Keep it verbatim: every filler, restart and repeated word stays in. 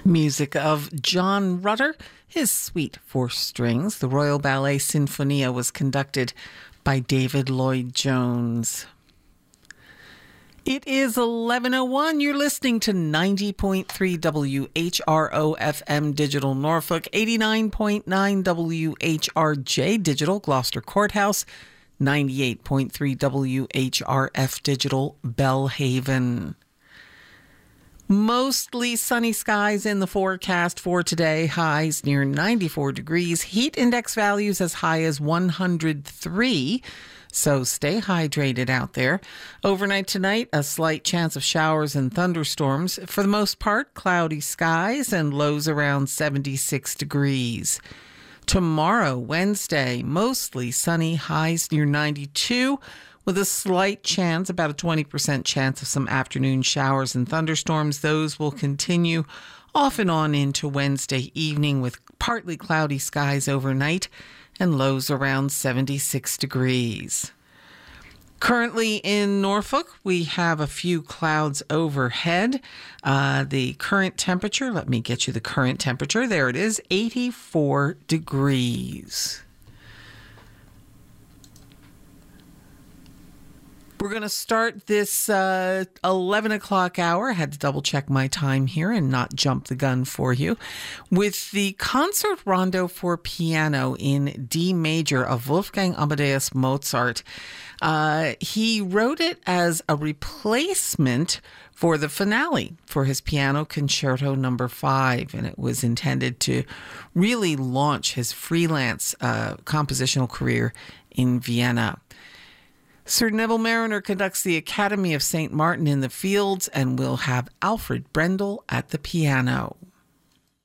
Music of John Rutter, his Suite for Strings. The Royal Ballet Sinfonia was conducted by David Lloyd Jones. It is eleven oh one. You're listening to ninety point three W H R O F M Digital Norfolk, eighty-nine point nine W H R J Digital Gloucester Courthouse, ninety-eight point three W H R F Digital Bellhaven. Mostly sunny skies in the forecast for today. Highs near ninety-four degrees. Heat index values as high as one hundred three. So stay hydrated out there. Overnight tonight, a slight chance of showers and thunderstorms. For the most part, cloudy skies and lows around seventy-six degrees. Tomorrow, Wednesday, mostly sunny. Highs near ninety-two. With a slight chance, about a twenty percent chance of some afternoon showers and thunderstorms. Those will continue off and on into Wednesday evening with partly cloudy skies overnight and lows around seventy-six degrees. Currently in Norfolk, we have a few clouds overhead. Uh, the current temperature, let me get you the current temperature. There it is, eighty-four degrees. We're going to start this uh, eleven o'clock hour. I had to double check my time here and not jump the gun for you. With the Concert Rondo for Piano in D major of Wolfgang Amadeus Mozart. Uh, he wrote it as a replacement for the finale for his Piano Concerto number five. And it was intended to really launch his freelance uh, compositional career in Vienna. Sir Neville Marriner conducts the Academy of Saint Martin in the Fields, and we'll have Alfred Brendel at the piano.